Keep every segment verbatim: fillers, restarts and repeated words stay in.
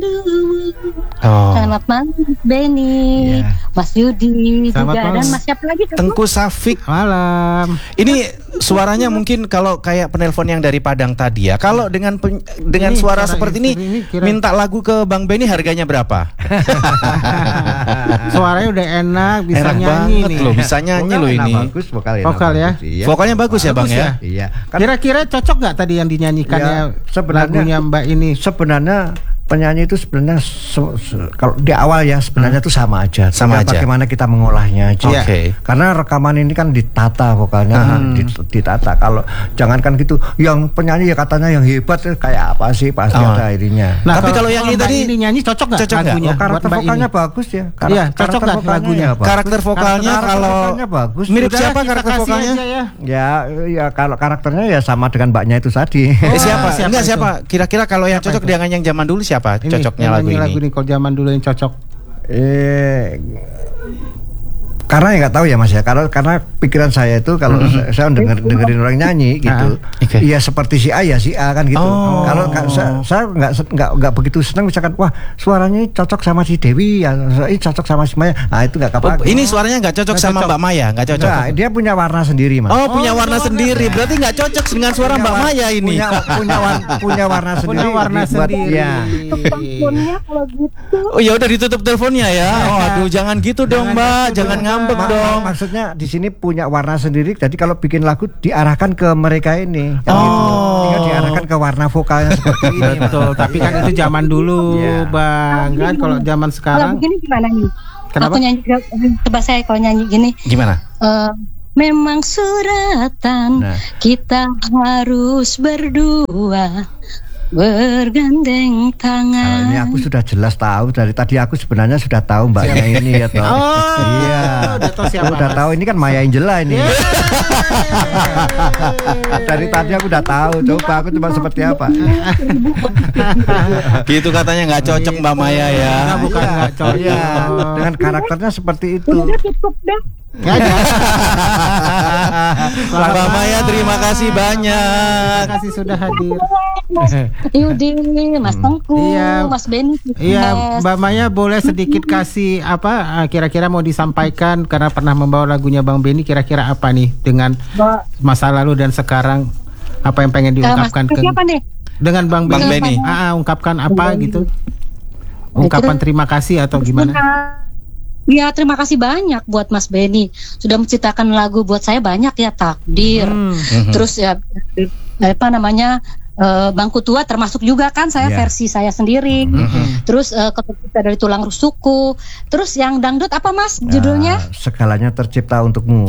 Oh. Selamat malam Benny, yeah. Mas Yudi Selamat juga malam. dan Mas siapa lagi? Tengku Safik. Malam. Ini suaranya mungkin kalau kayak penelpon yang dari Padang tadi ya. Kalau dengan pen, dengan Ini suara suara seperti ini, ini kira- minta lagu ke Bang Benny harganya berapa? Suaranya udah enak, bisa Enak nyanyi banget nih. loh, bisa nyanyi loh ini. Bagus vokalnya. Vokal ya? Iya. Vokalnya bagus ya Bang Bagus ya. Iya. Kan Kira-kira cocok nggak tadi yang dinyanyikannya Ya, sebenarnya- lagunya Mbak ini? sebenarnya penyanyi itu sebenarnya se- se- kalau di awal ya sebenarnya itu sama aja. Sama Tinggal aja. Bagaimana kita mengolahnya aja. Oke. Karena rekaman ini kan ditata vokalnya, Hmm. dit- ditata. Kalau jangankan gitu, yang penyanyi ya katanya yang hebat eh, kayak apa sih pasti Oh. ada akhirnya. Tapi kalau yang ini Mbak tadi ini nyanyi cocok nggak cocok nggak? lagunya? Oh, karakter buat Mbak vokalnya ini? bagus ya. Iya, cocok nggak lagunya? ya bagus. karakter vokalnya Karakter kalau vokalnya bagus. mirip Udah, siapa kita karakter kasih vokalnya? aja ya. Ya, ya kalau karakternya ya sama dengan mbaknya itu tadi. Eh, siapa? siapa Enggak itu? siapa? Kira-kira kalau yang Siapa cocok itu? dengan yang zaman dulu siapa? Ini, Cocoknya yang lagu nyanyi ini. lagu ini kalau zaman dulu yang cocok. Eh, karena ya nggak tahu ya Mas ya, karena karena pikiran saya itu kalau Mm-hmm. saya, saya denger, dengerin orang nyanyi gitu, Ah, oke. ya seperti si A ya si A kan gitu. Oh. Kalau ka- saya saya nggak se- nggak nggak begitu senang misalkan wah suaranya ini cocok sama si Dewi ya, ini cocok sama si Maya, nah itu nggak Oh, apa-apa. ini suaranya nggak cocok Nggak sama cocok. Mbak Maya, nggak cocok. Nah, dia punya warna sendiri Mas. Oh, punya Oh, warna punya sendiri. warna. Berarti nggak cocok dengan suara Punya Mbak war- Maya ini. Punya punya, war- punya warna sendiri. Punya warna dibuat- sendiri. Ya. Teleponnya kalau gitu. Oh ya udah ditutup teleponnya ya. Oh aduh jangan gitu dong Jangan Mbak, gitu jangan dong, ngambek Ma- dong. Maksudnya di sini punya warna sendiri. Jadi kalau bikin lagu diarahkan ke mereka ini. Kan Oh. gitu. Tinggal diarahkan ke warna vokalnya seperti ini. Betul, tapi kan itu zaman dulu, Iya. Bang. Kan kalau zaman Kalau sekarang begini gimana nih? Kenapa? Aku nyanyi, coba saya kalau nyanyi gini. Gimana? eh, memang suratan Nah. kita harus berdua bergandeng Nah, tangan. ini aku sudah jelas tahu dari tadi aku sebenarnya sudah tahu mbaknya ini ya toh. Oh, Iya. udah tahu siapa, Udah Mas? tahu ini kan Maya Angela ini. Dari tadi aku udah tahu. Coba aku cuma seperti apa. Gitu katanya nggak cocok Mbak Maya ya. Nah, bukan Iya, nggak cocok. iya. Dengan karakternya seperti itu. Udah cukup dah. Nggak ada. Mbak Maya terima kasih banyak. Terima kasih sudah hadir. Mas Yudi, Mas Tengku, Iya. Mas Benny. Iya, Mas- Mbak Maya boleh sedikit kasih apa eh, kira-kira mau disampaikan karena pernah membawa lagunya Bang Benny, kira-kira apa nih dengan Mbak- masa lalu dan sekarang apa yang pengen Eh, Mas diungkapkan ke siapa nih? dengan Bang Bang Benny? Benny. Ah, ah, ungkapkan apa Bang Benny. gitu? Ungkapan terima kasih atau gimana? Ya terima kasih banyak buat Mas Benny sudah menciptakan lagu buat saya banyak ya takdir. Hmm. Terus ya apa namanya eh, Bangku Tua termasuk juga kan saya Iya. versi saya sendiri. Terus eh, Ketuk Kita dari Tulang Rusukku. Terus yang dangdut apa Mas judulnya? Nah, segalanya tercipta untukmu.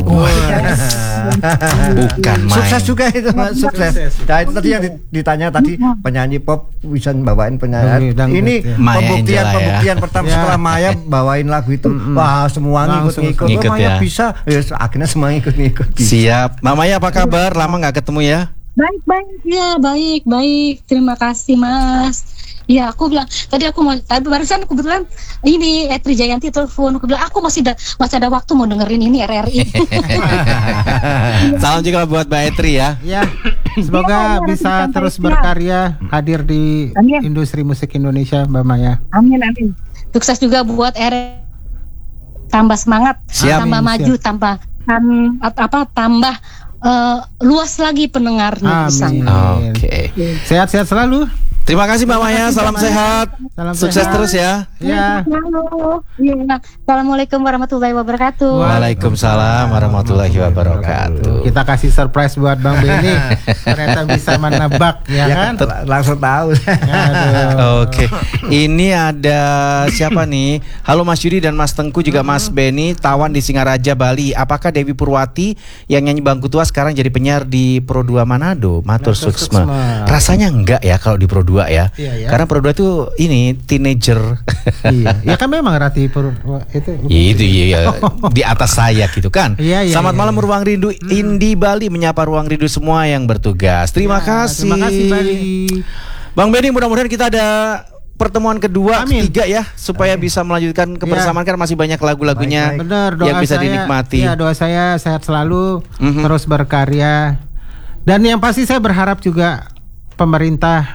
Bukan main. Sukses juga itu Mas, sukses. Nah, itu tadi yang di- ditanya tadi penyanyi pop bisa bawain penyanyi. Oh, dangdut, Ini ya. Maya pembuktian Angela ya. pembuktian pertama Ya. setelah Maya bawain lagu itu. Wah, semua Langsung ngikut-ngikut. ngikut Oh, Maya ya. bisa. Ya, akhirnya semua ngikut-ngikut. Siap. Mbak Maya apa kabar? Lama nggak ketemu ya? Baik baik ya baik baik terima kasih Mas. Ya aku bilang tadi aku mau tadi barusan kebetulan ini Etri Jayanti telepon aku bilang aku masih da, masih ada waktu mau dengerin ini R R I. Salam juga buat Mbak Etri ya. Ya, semoga Iya, bisa nanti terus sampai berkarya hadir di Amin. industri musik Indonesia, Mbak Maya. Amin amin. Sukses juga buat R R I. Tambah semangat, Siap. tambah Amin, maju, siap. tambah tam- apa tambah eh, luas lagi pendengarnya di Amin. sana. Oke. Sehat-sehat selalu. Terima kasih Mbak Maya. Salam sehat. Salam Sukses sehat. terus ya. Ya. Halo. Iya. Assalamualaikum warahmatullahi wabarakatuh. Waalaikumsalam warahmatullahi wabarakatuh. Kita kasih surprise buat Bang Benny. Ternyata bisa menebak, ya, Ya, kan? kan langsung tahu. Aduh. Oke, ini ada siapa nih? Halo Mas Yudi dan Mas Tengku juga Mas Benny, Tawan di Singaraja, Bali. Apakah Dewi Purwati yang nyanyi Bangku Tua sekarang jadi penyiar di Pro dua Manado? Matur Matur suksma. suksma. Rasanya enggak ya kalau di Pro dua ya. Iya, ya. Karena Pro dua itu ini teenager. Iya, ya kan memang Rati Pur itu. Itu iya di atas saya gitu kan. Iya, iya, Selamat iya, malam iya. Ruang Rindu Indi Bali, menyapa Ruang Rindu semua yang bertugas. Terima Ya, kasih. Terima kasih Bali. Bang Benny, mudah-mudahan kita ada pertemuan kedua, Amin. ketiga ya, supaya bisa melanjutkan kebersamaan kan masih banyak lagu-lagunya Baik, baik. Benar, doa yang bisa saya, dinikmati. Ya, doa saya sehat selalu, Mhm. terus berkarya. Dan yang pasti saya berharap juga pemerintah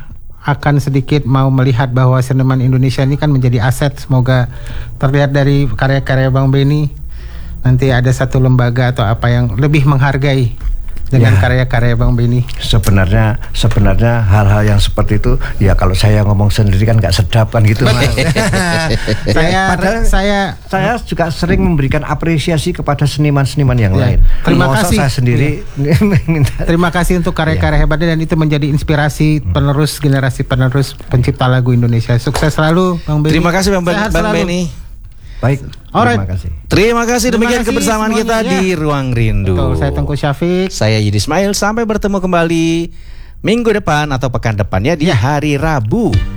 akan sedikit mau melihat bahwa seniman Indonesia ini kan menjadi aset. Semoga terlihat dari karya-karya Bang Benny nanti ada satu lembaga atau apa yang lebih menghargai dengan Ya. karya-karya Bang Benny. Sebenarnya sebenarnya hal-hal yang seperti itu ya kalau saya ngomong sendiri kan nggak sedap kan gitu Mas. saya Padahal saya saya juga sering memberikan apresiasi kepada seniman-seniman yang Ya. lain. Terima Masa kasih. saya sendiri minta. terima kasih untuk karya-karya hebatnya dan itu menjadi inspirasi penerus generasi penerus pencipta lagu Indonesia. Sukses selalu Bang Benny. Terima kasih Bang, Sehat Bang selalu. Benny. Baik. Alright. Terima kasih. Terima kasih Terima demikian kasih kebersamaan kita semuanya, di ya. Ruang Rindu. Betul, saya Tengku Syafiq. Saya Yudi Ismail, sampai bertemu kembali minggu depan atau pekan depan ya di hari Rabu.